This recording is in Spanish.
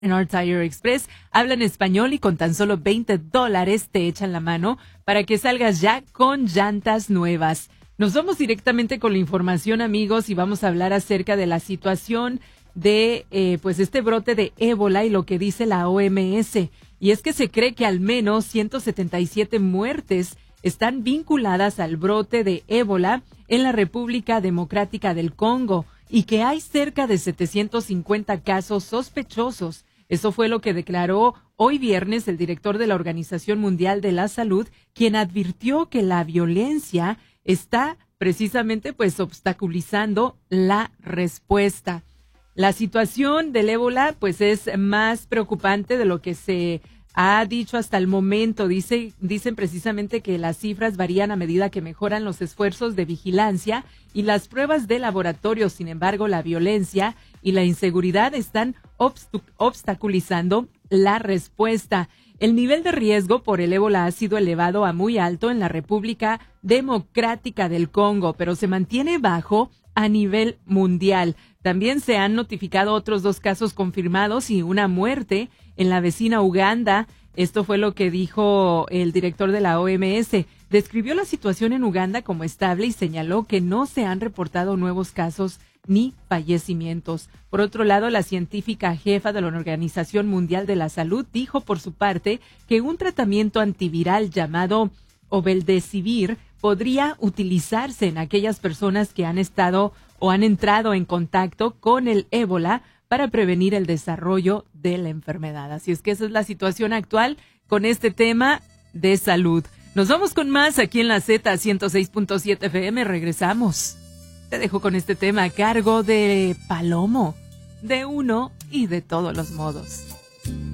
Our Tire Express hablan español y con tan solo $20 te echan la mano para que salgas ya con llantas nuevas. Nos vamos directamente con la información, amigos, y vamos a hablar acerca de la situación de pues este brote de ébola y lo que dice la OMS. Y es que se cree que al menos 177 muertes están vinculadas al brote de ébola en la República Democrática del Congo y que hay cerca de 750 casos sospechosos. Eso fue lo que declaró hoy viernes el director de la Organización Mundial de la Salud, quien advirtió que la violencia está precisamente pues obstaculizando la respuesta. La situación del ébola pues es más preocupante de lo que se ha dicho hasta el momento. Dicen precisamente que las cifras varían a medida que mejoran los esfuerzos de vigilancia y las pruebas de laboratorio. Sin embargo, la violencia y la inseguridad están obstaculizando la respuesta. El nivel de riesgo por el ébola ha sido elevado a muy alto en la República Democrática del Congo, pero se mantiene bajo a nivel mundial. También se han notificado otros 2 casos confirmados y una muerte en la vecina Uganda. Esto fue lo que dijo el director de la OMS. Describió la situación en Uganda como estable y señaló que no se han reportado nuevos casos ni fallecimientos. Por otro lado, la científica jefa de la Organización Mundial de la Salud dijo por su parte que un tratamiento antiviral llamado Obeldesivir podría utilizarse en aquellas personas que han estado o han entrado en contacto con el ébola para prevenir el desarrollo de la enfermedad. Así es que esa es la situación actual con este tema de salud. Nos vamos con más aquí en la Z106.7 FM. Regresamos. Te dejo con este tema a cargo de Palomo, de uno y de todos los modos.